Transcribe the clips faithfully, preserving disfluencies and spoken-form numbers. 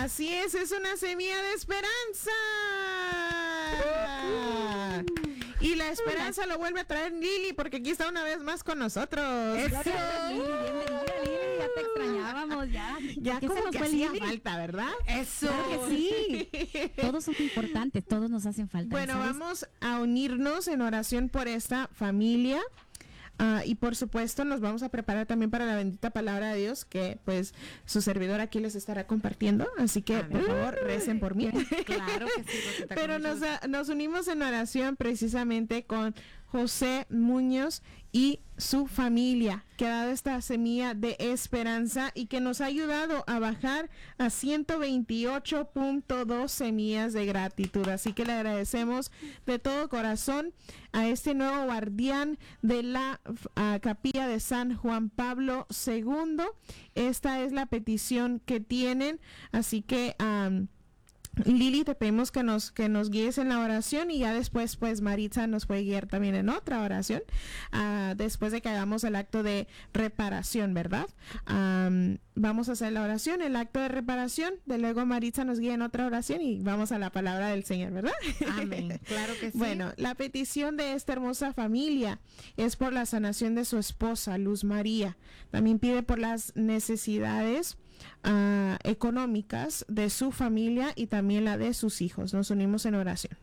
Así es, es una semilla de esperanza. Y la esperanza lo vuelve a traer Lili, porque aquí está una vez más con nosotros. Eso. Lili, bienvenida, Lili, ya te extrañábamos, ya. Ya ¿Qué como se nos que fue hacía Lili? falta, ¿verdad? Eso. Claro que sí. Todos son importantes, todos nos hacen falta. Bueno, ¿sabes? vamos a unirnos en oración por esta familia. Uh, y por supuesto nos vamos a preparar también para la bendita palabra de Dios que pues su servidor aquí les estará compartiendo, así que por favor recen por mí. Claro que sí, Rosita, pero con nos, mucho- a, nos unimos en oración precisamente con José Muñoz y su familia, que ha dado esta semilla de esperanza y que nos ha ayudado a bajar a ciento veintiocho punto dos semillas de gratitud. Así que le agradecemos de todo corazón a este nuevo guardián de la uh, capilla de San Juan Pablo segundo. Esta es la petición que tienen, así que um, Lili, te pedimos que nos que nos guíes en la oración y ya después pues Maritza nos puede guiar también en otra oración uh, después de que hagamos el acto de reparación, ¿verdad? Um, vamos a hacer la oración, el acto de reparación, de luego Maritza nos guía en otra oración y vamos a la palabra del Señor, ¿verdad? Amén, claro que sí. Bueno, la petición de esta hermosa familia es por la sanación de su esposa, Luz María. También pide por las necesidades Uh, económicas de su familia y también la de sus hijos. Nos unimos en oración.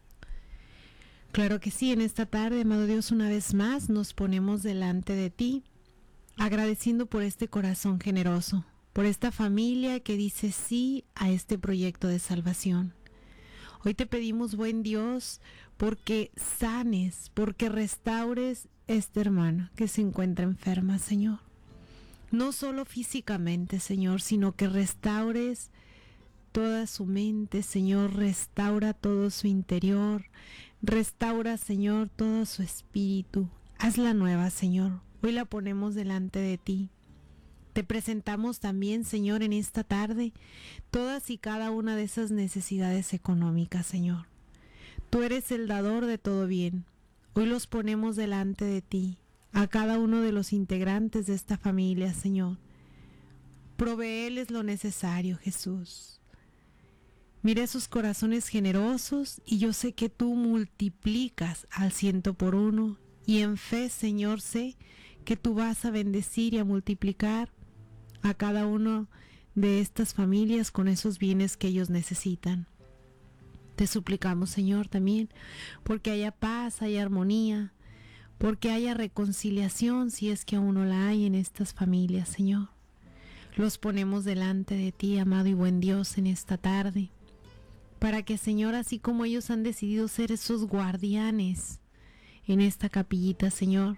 Claro que sí, en esta tarde, amado Dios, una vez más nos ponemos delante de ti, agradeciendo por este corazón generoso, por esta familia que dice sí a este proyecto de salvación. Hoy te pedimos, buen Dios, porque sanes, porque restaures esta hermana que se encuentra enferma, Señor. No solo físicamente, Señor, sino que restaures toda su mente, Señor, restaura todo su interior, restaura, Señor, todo su espíritu. Hazla nueva, Señor. Hoy la ponemos delante de ti. Te presentamos también, Señor, en esta tarde, todas y cada una de esas necesidades económicas, Señor. Tú eres el dador de todo bien. Hoy los ponemos delante de ti, a cada uno de los integrantes de esta familia, Señor. Provéeles lo necesario, Jesús. Mira esos corazones generosos y yo sé que tú multiplicas al ciento por uno y en fe, Señor, sé que tú vas a bendecir y a multiplicar a cada uno de estas familias con esos bienes que ellos necesitan. Te suplicamos, Señor, también porque haya paz, haya armonía, porque haya reconciliación si es que aún no la hay en estas familias, Señor. Los ponemos delante de ti, amado y buen Dios, en esta tarde, para que, Señor, así como ellos han decidido ser esos guardianes en esta capillita, Señor,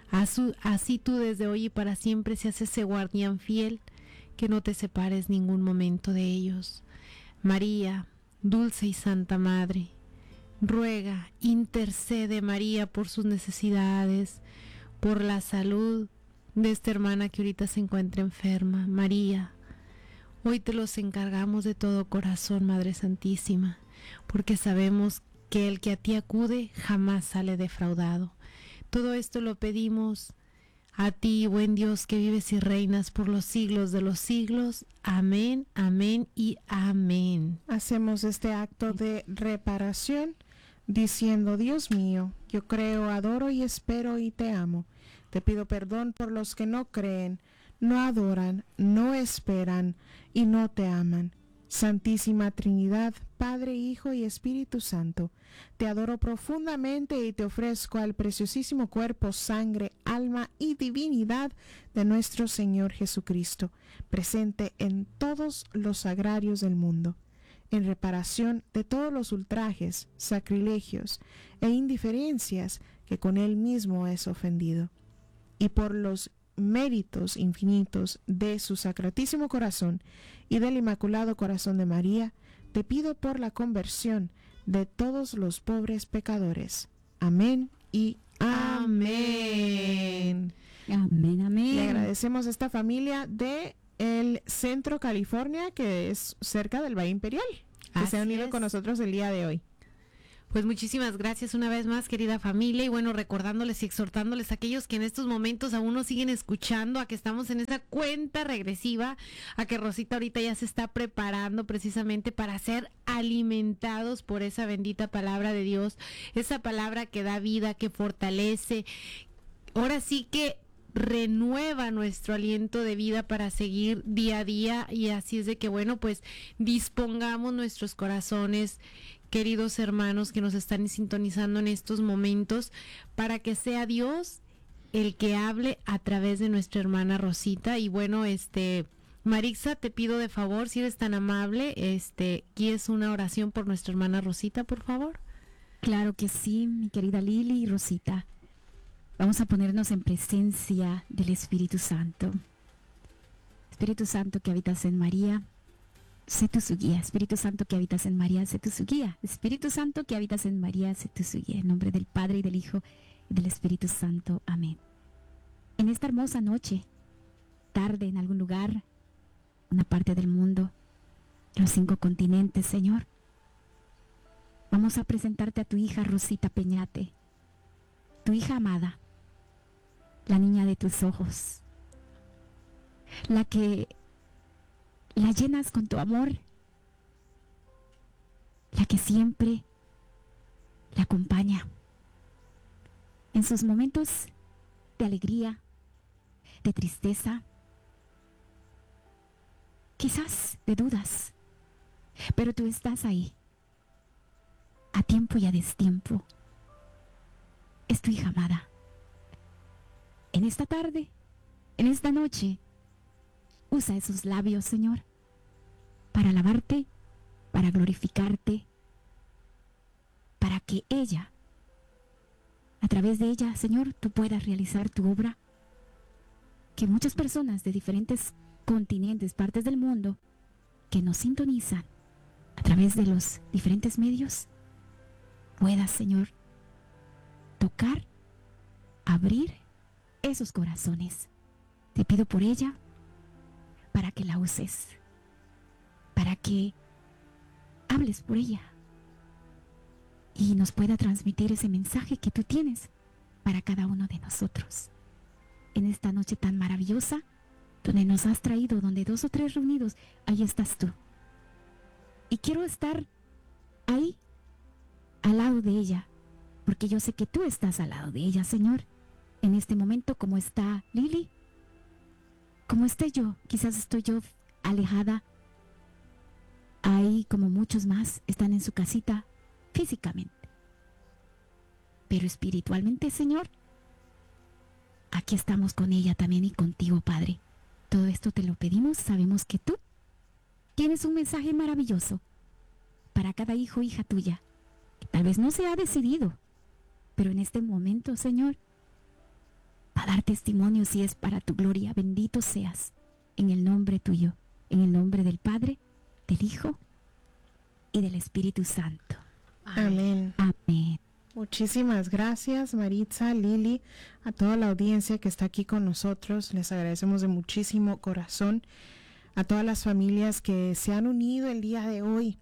así tú desde hoy y para siempre seas ese guardián fiel, que no te separes ningún momento de ellos. María, dulce y santa Madre, ruega, intercede, María, por sus necesidades, por la salud de esta hermana que ahorita se encuentra enferma. María, hoy te los encargamos de todo corazón, Madre Santísima, porque sabemos que el que a ti acude jamás sale defraudado. Todo esto lo pedimos a ti, buen Dios, que vives y reinas por los siglos de los siglos. Amén, amén y amén. Hacemos este acto de reparación diciendo: Dios mío, yo creo, adoro y espero y te amo. Te pido perdón por los que no creen, no adoran, no esperan y no te aman. Santísima Trinidad, Padre, Hijo y Espíritu Santo, te adoro profundamente y te ofrezco al preciosísimo cuerpo, sangre, alma y divinidad de nuestro Señor Jesucristo, presente en todos los sagrarios del mundo, en reparación de todos los ultrajes, sacrilegios e indiferencias que con él mismo es ofendido, y por los méritos infinitos de su sacratísimo corazón y del inmaculado corazón de María, te pido por la conversión de todos los pobres pecadores. Amén y amén. Amén, amén. Le agradecemos a esta familia de el Centro California, que es cerca del Valle Imperial, que Así se ha unido es. con nosotros el día de hoy. Pues muchísimas gracias una vez más, querida familia, y bueno, recordándoles y exhortándoles a aquellos que en estos momentos aún nos siguen escuchando, a que estamos en esta cuenta regresiva, a que Rosita ahorita ya se está preparando precisamente para ser alimentados por esa bendita palabra de Dios, esa palabra que da vida, que fortalece, ahora sí que renueva nuestro aliento de vida para seguir día a día. Y así es de que bueno, pues dispongamos nuestros corazones, queridos hermanos que nos están sintonizando en estos momentos, para que sea Dios el que hable a través de nuestra hermana Rosita. Y bueno, este Marixa, te pido de favor, si eres tan amable, este, ¿quieres una oración por nuestra hermana Rosita, por favor? Claro que sí, mi querida Lili y Rosita. Vamos a ponernos en presencia del Espíritu Santo. Espíritu Santo que habitas en María, sé tú su guía. Espíritu Santo que habitas en María, sé tú su guía. Espíritu Santo que habitas en María, sé tú su guía. En nombre del Padre y del Hijo y del Espíritu Santo. Amén. En esta hermosa noche, tarde en algún lugar, una parte del mundo, en los cinco continentes, Señor, vamos a presentarte a tu hija Rosita Peñate, tu hija amada, la niña de tus ojos, la que la llenas con tu amor, la que siempre la acompaña en sus momentos de alegría, de tristeza, quizás de dudas, pero tú estás ahí, a tiempo y a destiempo. Es tu hija amada. En esta tarde, en esta noche, usa esos labios, Señor, para alabarte, para glorificarte, para que ella, a través de ella, Señor, tú puedas realizar tu obra, que muchas personas de diferentes continentes, partes del mundo, que nos sintonizan a través de los diferentes medios, puedas, Señor, tocar, abrir esos corazones. Te pido por ella, para que la uses, para que hables por ella y nos pueda transmitir ese mensaje que tú tienes para cada uno de nosotros. En esta noche tan maravillosa, donde nos has traído, donde dos o tres reunidos, ahí estás tú. Y quiero estar ahí, al lado de ella, porque yo sé que tú estás al lado de ella, Señor, en este momento, como está Lili, como esté yo. Quizás estoy yo alejada, ahí como muchos más están en su casita físicamente, pero espiritualmente, Señor, aquí estamos con ella también y contigo, Padre. Todo esto te lo pedimos, sabemos que tú tienes un mensaje maravilloso para cada hijo o hija tuya, que tal vez no se ha decidido, pero en este momento, Señor, a dar testimonio si es para tu gloria. Bendito seas en el nombre tuyo, en el nombre del Padre, del Hijo y del Espíritu Santo. Amén. Amén. Muchísimas gracias, Maritza, Lili, a toda la audiencia que está aquí con nosotros. Les agradecemos de muchísimo corazón, a todas las familias que se han unido el día de hoy.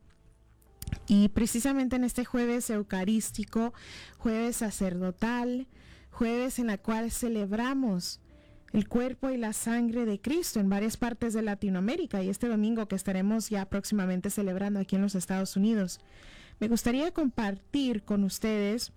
Y precisamente en este jueves eucarístico, jueves sacerdotal, jueves en la cual celebramos el cuerpo y la sangre de Cristo en varias partes de Latinoamérica, y este domingo que estaremos ya próximamente celebrando aquí en los Estados Unidos. Me gustaría compartir con ustedes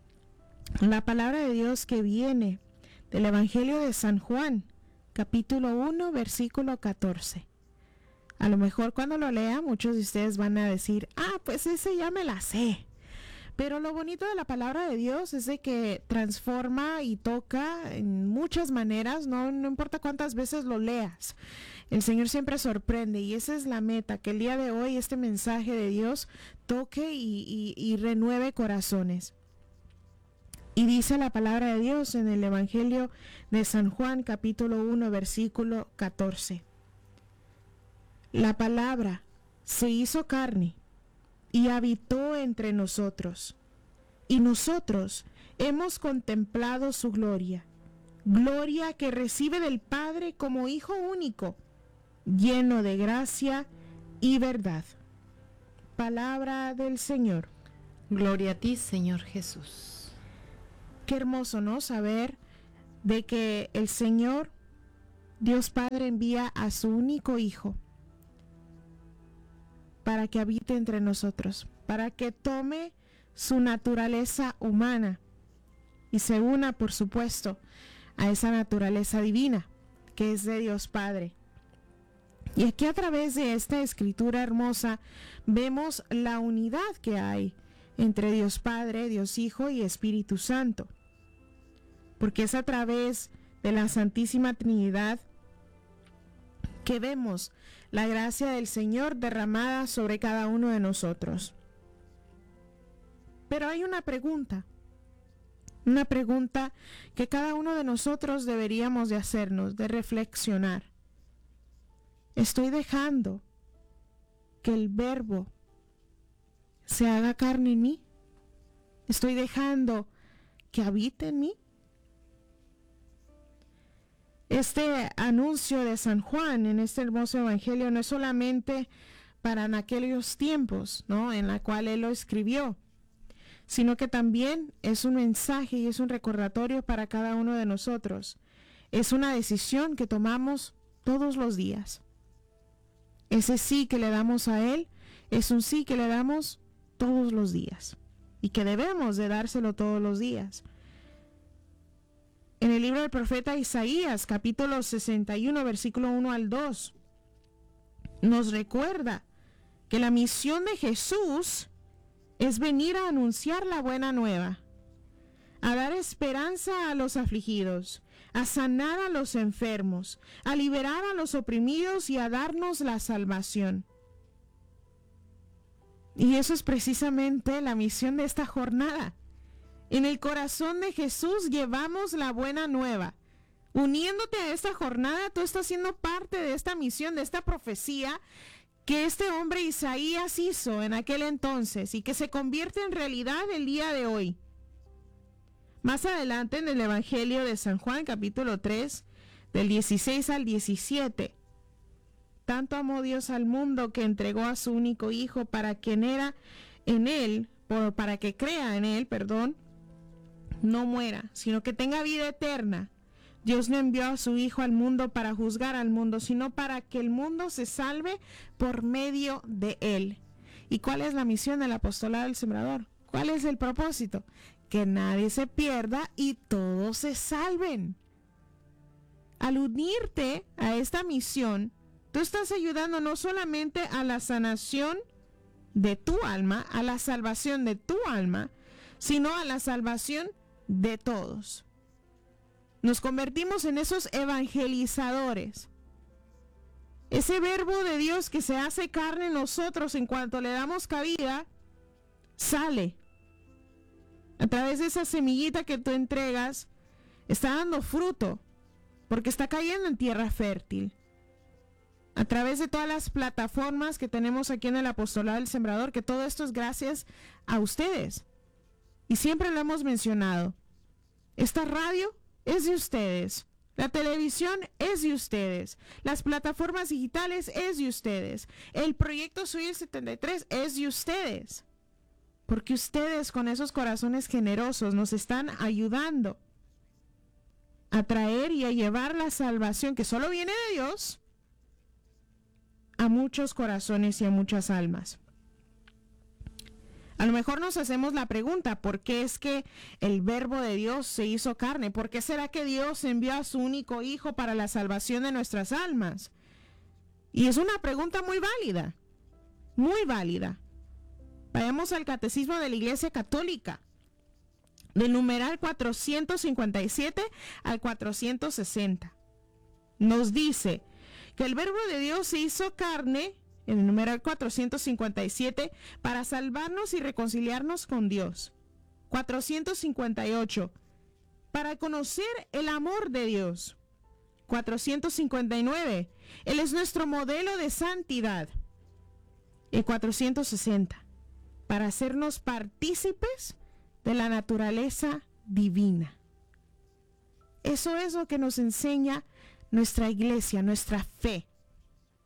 la palabra de Dios que viene del Evangelio de San Juan, capítulo uno, versículo catorce. A lo mejor cuando lo lea, muchos de ustedes van a decir, ah, pues ese ya me la sé. Pero lo bonito de la palabra de Dios es de que transforma y toca en muchas maneras, no, no importa cuántas veces lo leas. El Señor siempre sorprende, y esa es la meta, que el día de hoy este mensaje de Dios toque y, y, y renueve corazones. Y dice la palabra de Dios en el Evangelio de San Juan, capítulo uno, versículo catorce. La palabra se hizo carne y habitó entre nosotros, y nosotros hemos contemplado su gloria, gloria que recibe del Padre como Hijo único, lleno de gracia y verdad. Palabra del Señor. Gloria a ti, Señor Jesús. Qué hermoso, ¿no? Saber de que el Señor, Dios Padre, envía a su único Hijo para que habite entre nosotros, para que tome su naturaleza humana y se una, por supuesto, a esa naturaleza divina que es de Dios Padre. Y aquí a través de esta escritura hermosa vemos la unidad que hay entre Dios Padre, Dios Hijo y Espíritu Santo, porque es a través de la Santísima Trinidad que vemos la gracia del Señor derramada sobre cada uno de nosotros. Pero hay una pregunta, una pregunta que cada uno de nosotros deberíamos de hacernos, de reflexionar. ¿Estoy dejando que el Verbo se haga carne en mí? ¿Estoy dejando que habite en mí? Este anuncio de San Juan en este hermoso evangelio no es solamente para en aquellos tiempos, ¿no?, en la cual él lo escribió, sino que también es un mensaje y es un recordatorio para cada uno de nosotros. Es una decisión que tomamos todos los días. Ese sí que le damos a él es un sí que le damos todos los días y que debemos de dárselo todos los días. En el libro del profeta Isaías, capítulo sesenta y uno, versículo uno al dos, nos recuerda que la misión de Jesús es venir a anunciar la buena nueva, a dar esperanza a los afligidos, a sanar a los enfermos, a liberar a los oprimidos y a darnos la salvación. Y eso es precisamente la misión de esta jornada. En el corazón de Jesús llevamos la buena nueva. Uniéndote a esta jornada, tú estás siendo parte de esta misión, de esta profecía que este hombre Isaías hizo en aquel entonces y que se convierte en realidad el día de hoy. Más adelante en el Evangelio de San Juan, capítulo tres, del dieciséis al diecisiete. Tanto amó Dios al mundo que entregó a su único Hijo para que en, era, en él, por, para que crea en él, perdón, no muera, sino que tenga vida eterna. Dios no envió a su Hijo al mundo para juzgar al mundo, sino para que el mundo se salve por medio de él. ¿Y cuál es la misión del apostolado del sembrador? ¿Cuál es el propósito? Que nadie se pierda y todos se salven. Al unirte a esta misión, tú estás ayudando no solamente a la sanación de tu alma, a la salvación de tu alma, sino a la salvación de todos. Nos convertimos en esos evangelizadores. Ese verbo de Dios que se hace carne en nosotros en cuanto le damos cabida, sale. A través de esa semillita que tú entregas, está dando fruto, porque está cayendo en tierra fértil. A través de todas las plataformas que tenemos aquí en el Apostolado del Sembrador, que todo esto es gracias a ustedes. Y siempre lo hemos mencionado. Esta radio es de ustedes. La televisión es de ustedes. Las plataformas digitales es de ustedes. El proyecto Suyo setenta y tres es de ustedes. Porque ustedes con esos corazones generosos nos están ayudando a traer y a llevar la salvación que solo viene de Dios a muchos corazones y a muchas almas. A lo mejor nos hacemos la pregunta, ¿por qué es que el verbo de Dios se hizo carne? ¿Por qué será que Dios envió a su único Hijo para la salvación de nuestras almas? Y es una pregunta muy válida, muy válida. Vayamos al Catecismo de la Iglesia Católica, del numeral cuatrocientos cincuenta y siete al cuatrocientos sesenta. Nos dice que el verbo de Dios se hizo carne, en el numeral cuatrocientos cincuenta y siete, para salvarnos y reconciliarnos con Dios. cuatrocientos cincuenta y ocho, para conocer el amor de Dios. cuatrocientos cincuenta y nueve, Él es nuestro modelo de santidad. Y cuatrocientos sesenta, para hacernos partícipes de la naturaleza divina. Eso es lo que nos enseña nuestra iglesia, nuestra fe.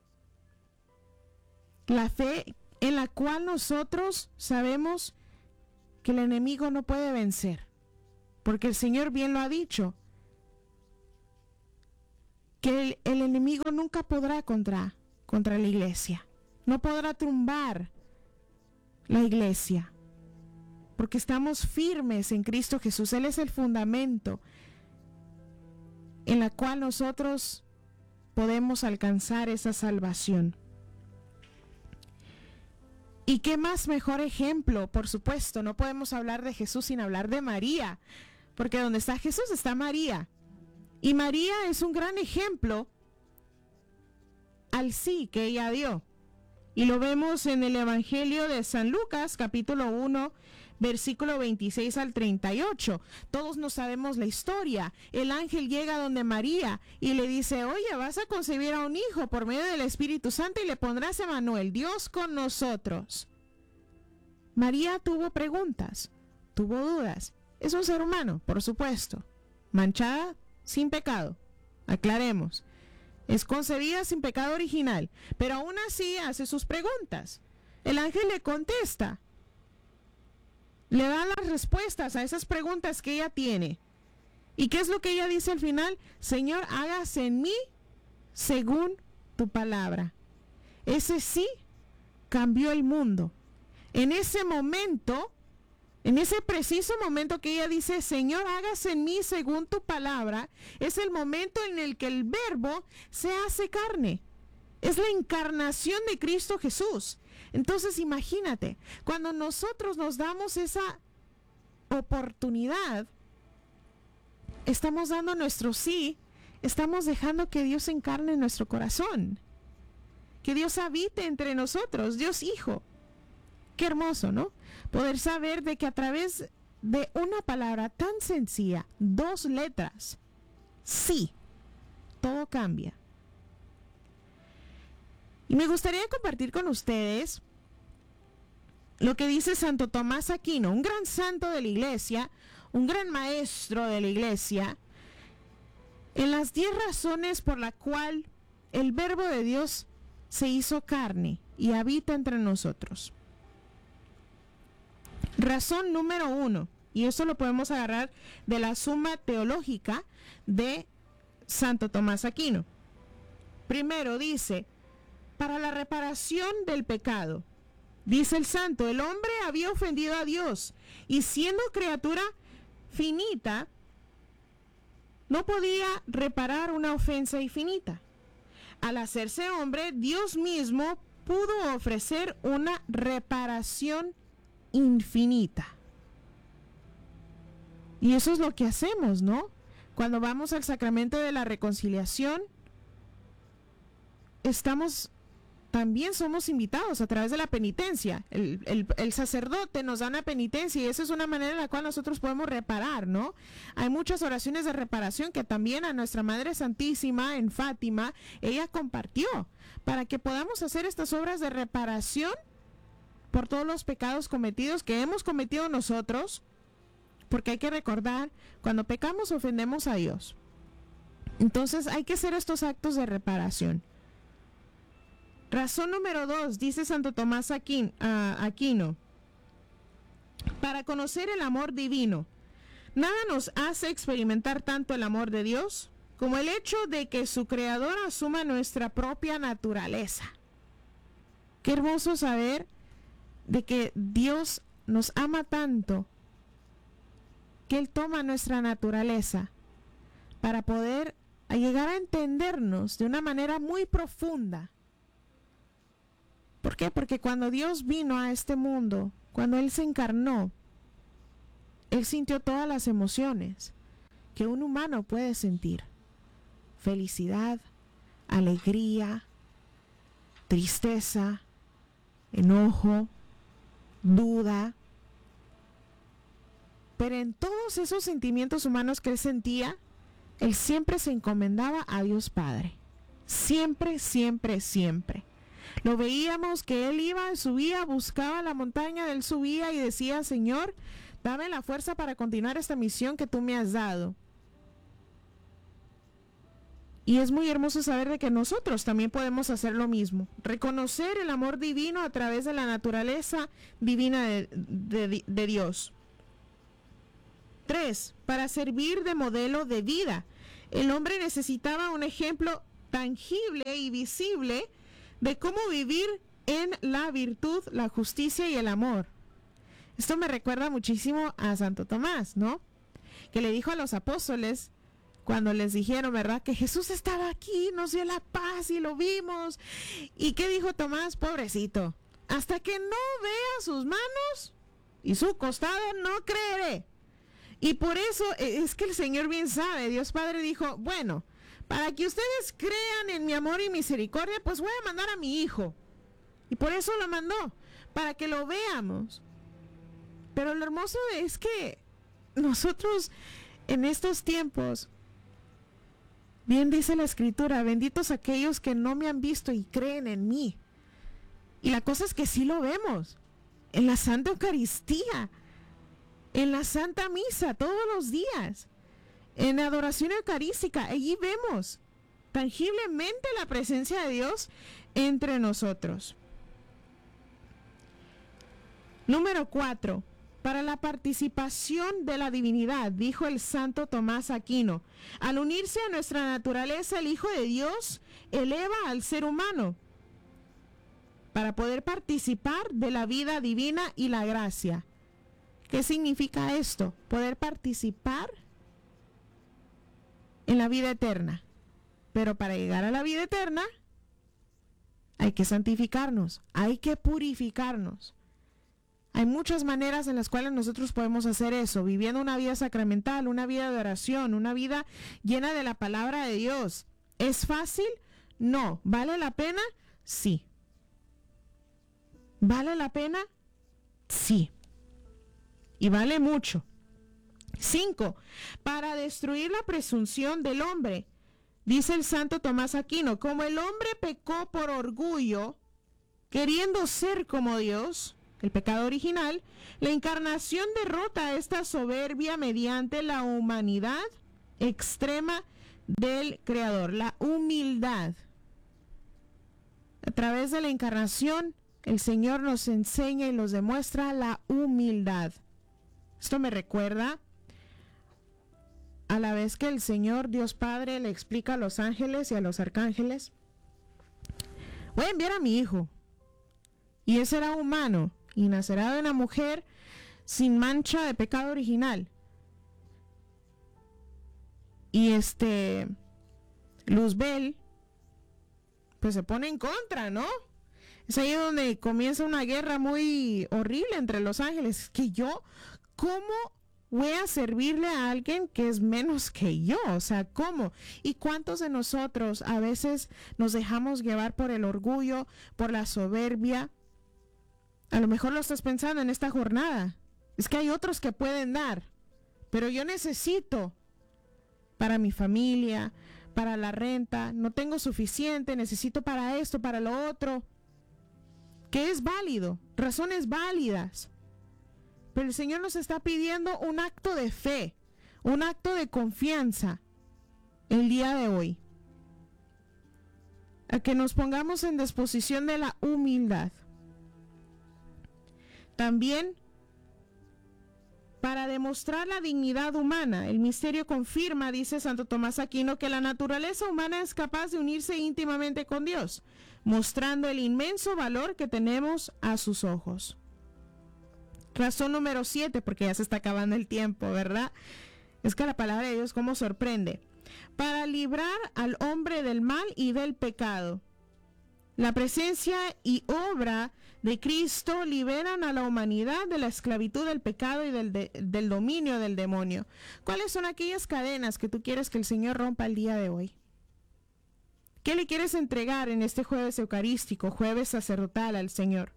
La fe en la cual nosotros sabemos que el enemigo no puede vencer, porque el Señor bien lo ha dicho, que el, el enemigo nunca podrá contra, contra la iglesia, no podrá tumbar la iglesia, porque estamos firmes en Cristo Jesús. Él es el fundamento en la cual nosotros podemos alcanzar esa salvación. ¿Y qué más mejor ejemplo? Por supuesto, no podemos hablar de Jesús sin hablar de María, porque donde está Jesús está María. Y María es un gran ejemplo al sí que ella dio. Y lo vemos en el Evangelio de San Lucas, capítulo uno, versículo veintiséis al treinta y ocho. Todos nos sabemos la historia. El ángel llega donde María y le dice, oye, vas a concebir a un hijo por medio del Espíritu Santo y le pondrás Emmanuel, Dios con nosotros. María tuvo preguntas, tuvo dudas. Es un ser humano, por supuesto, manchada sin pecado, aclaremos. Es concebida sin pecado original, pero aún así hace sus preguntas. El ángel le contesta, le da las respuestas a esas preguntas que ella tiene. ¿Y qué es lo que ella dice al final? Señor, hágase en mí según tu palabra. Ese sí cambió el mundo. En ese momento, en ese preciso momento que ella dice, Señor, hágase en mí según tu palabra, es el momento en el que el verbo se hace carne. Es la encarnación de Cristo Jesús. Entonces imagínate, cuando nosotros nos damos esa oportunidad, estamos dando nuestro sí, estamos dejando que Dios encarne en nuestro corazón, que Dios habite entre nosotros, Dios Hijo. Qué hermoso, ¿no? Poder saber de que a través de una palabra tan sencilla, dos letras, sí, todo cambia. Y me gustaría compartir con ustedes lo que dice Santo Tomás Aquino, un gran santo de la iglesia, un gran maestro de la iglesia, en las diez razones por la cual el verbo de Dios se hizo carne y habita entre nosotros. Razón número uno, y eso lo podemos agarrar de la Suma Teológica de Santo Tomás Aquino. Primero dice, para la reparación del pecado. Dice el santo, el hombre había ofendido a Dios y siendo criatura finita, no podía reparar una ofensa infinita. Al hacerse hombre, Dios mismo pudo ofrecer una reparación infinita. Y eso es lo que hacemos, ¿no? Cuando vamos al sacramento de la reconciliación, estamos, también somos invitados a través de la penitencia. El, el, el sacerdote nos da una penitencia y esa es una manera en la cual nosotros podemos reparar, ¿no? Hay muchas oraciones de reparación que también a nuestra Madre Santísima en Fátima, ella compartió, para que podamos hacer estas obras de reparación por todos los pecados cometidos que hemos cometido nosotros, porque hay que recordar, cuando pecamos ofendemos a Dios. Entonces hay que hacer estos actos de reparación. Razón número dos, dice Santo Tomás Aquino, uh, Aquino, para conocer el amor divino. Nada nos hace experimentar tanto el amor de Dios como el hecho de que su Creador asuma nuestra propia naturaleza. Qué hermoso saber de que Dios nos ama tanto que Él toma nuestra naturaleza para poder llegar a entendernos de una manera muy profunda. ¿Por qué? Porque cuando Dios vino a este mundo, cuando Él se encarnó, Él sintió todas las emociones que un humano puede sentir. Felicidad, alegría, tristeza, enojo, duda. Pero en todos esos sentimientos humanos que Él sentía, Él siempre se encomendaba a Dios Padre. Siempre, siempre, siempre. Lo veíamos que Él iba, subía, buscaba la montaña, Él subía y decía, Señor, dame la fuerza para continuar esta misión que tú me has dado. Y es muy hermoso saber de que nosotros también podemos hacer lo mismo. Reconocer el amor divino a través de la naturaleza divina de, de, de Dios. Tres, para servir de modelo de vida. El hombre necesitaba un ejemplo tangible y visible de cómo vivir en la virtud, la justicia y el amor. Esto me recuerda muchísimo a Santo Tomás, ¿no? Que le dijo a los apóstoles, cuando les dijeron, ¿verdad?, que Jesús estaba aquí, nos dio la paz y lo vimos. ¿Y qué dijo Tomás? Pobrecito, hasta que no vea sus manos y su costado, no creeré. Y por eso es que el Señor bien sabe, Dios Padre dijo, bueno, para que ustedes crean en mi amor y misericordia, pues voy a mandar a mi Hijo. Y por eso lo mandó, para que lo veamos. Pero lo hermoso es que nosotros en estos tiempos, bien dice la Escritura, benditos aquellos que no me han visto y creen en mí. Y la cosa es que sí lo vemos en la Santa Eucaristía, en la Santa Misa, todos los días, en la adoración eucarística. Allí vemos tangiblemente la presencia de Dios entre nosotros. Número cuatro. Para la participación de la divinidad, dijo el santo Tomás Aquino, al unirse a nuestra naturaleza, el Hijo de Dios eleva al ser humano para poder participar de la vida divina y la gracia. ¿Qué significa esto? Poder participar en la vida eterna. Pero para llegar a la vida eterna hay que santificarnos, hay que purificarnos. Hay muchas maneras en las cuales nosotros podemos hacer eso, viviendo una vida sacramental, una vida de oración, una vida llena de la palabra de Dios. ¿Es fácil? No. ¿Vale la pena? Sí. ¿Vale la pena? Sí. Y vale mucho. Cinco, para destruir la presunción del hombre. Dice el santo Tomás Aquino, como el hombre pecó por orgullo, queriendo ser como Dios, el pecado original, la encarnación derrota esta soberbia mediante la humanidad extrema del Creador, la humildad. A través de la encarnación, el Señor nos enseña y nos demuestra la humildad. Esto me recuerda a la vez que el Señor Dios Padre le explica a los ángeles y a los arcángeles, voy a enviar a mi hijo, y él será humano, y nacerá de una mujer sin mancha de pecado original. Y este Luzbel pues se pone en contra, ¿no? Es ahí donde comienza una guerra muy horrible entre los ángeles. Que yo, ¿cómo voy a servirle a alguien que es menos que yo? O sea, ¿cómo? ¿Y cuántos de nosotros a veces nos dejamos llevar por el orgullo, por la soberbia? A lo mejor lo estás pensando en esta jornada. Es que hay otros que pueden dar, pero yo necesito para mi familia, para la renta, no tengo suficiente, necesito para esto, para lo otro. Que es válido, razones válidas. Pero el Señor nos está pidiendo un acto de fe, un acto de confianza el día de hoy. A que nos pongamos en disposición de la humildad. También para demostrar la dignidad humana, el misterio confirma, dice Santo Tomás Aquino, que la naturaleza humana es capaz de unirse íntimamente con Dios, mostrando el inmenso valor que tenemos a sus ojos. Razón número siete, porque ya se está acabando el tiempo, ¿verdad? Es que la palabra de Dios cómo sorprende. Para librar al hombre del mal y del pecado. La presencia y obra de Cristo liberan a la humanidad de la esclavitud del pecado y del, de, del dominio del demonio. ¿Cuáles son aquellas cadenas que tú quieres que el Señor rompa el día de hoy? ¿Qué le quieres entregar en este jueves eucarístico, jueves sacerdotal al Señor?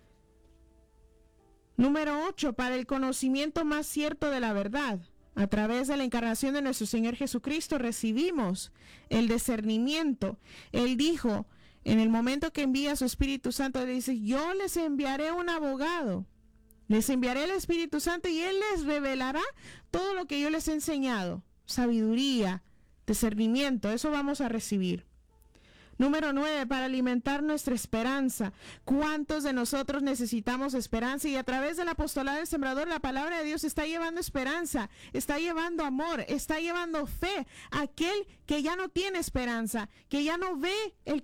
Número ocho, para el conocimiento más cierto de la verdad. A través de la encarnación de nuestro Señor Jesucristo recibimos el discernimiento. Él dijo, en el momento que envía a su Espíritu Santo, le dice, yo les enviaré un abogado, les enviaré el Espíritu Santo y Él les revelará todo lo que yo les he enseñado. Sabiduría, discernimiento, eso vamos a recibir. Número nueve, para alimentar nuestra esperanza. ¿Cuántos de nosotros necesitamos esperanza? Y a través del apostolado del sembrador, la palabra de Dios está llevando esperanza, está llevando amor, está llevando fe a aquel que ya no tiene esperanza, que ya no ve el